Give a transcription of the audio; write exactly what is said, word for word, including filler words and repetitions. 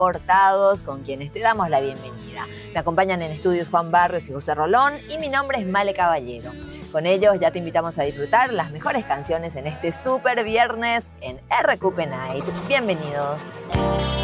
Portados, con quienes te damos la bienvenida. Me acompañan en estudios Juan Barrios y José Rolón y mi nombre es Male Caballero. Con ellos ya te invitamos a disfrutar las mejores canciones en este super viernes en R Q P Night. Bienvenidos.